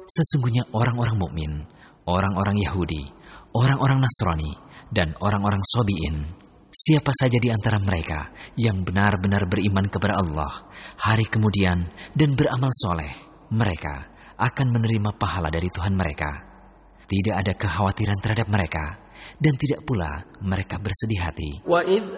Sesungguhnya orang-orang mukmin, orang-orang Yahudi, orang-orang Nasrani, dan orang-orang Sabi'in, siapa saja di antara mereka yang benar-benar beriman kepada Allah, hari kemudian, dan beramal soleh, mereka akan menerima pahala dari Tuhan mereka. Tidak ada kekhawatiran terhadap mereka, dan tidak pula mereka bersedih hati.